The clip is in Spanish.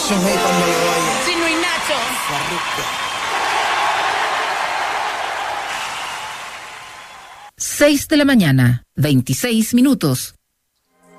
Nation ahí cuando lo oye. Chino y Nacho. Farruko. 6 de la mañana, 26 minutos.